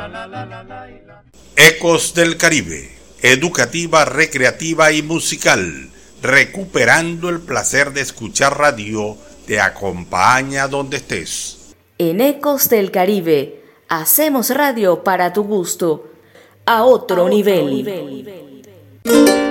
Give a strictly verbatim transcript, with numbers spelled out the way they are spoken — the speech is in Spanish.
Ecos del Caribe, educativa, recreativa y musical, recuperando el placer de escuchar radio, te acompaña donde estés. En Ecos del Caribe, hacemos radio para tu gusto, a otro, a otro nivel. nivel.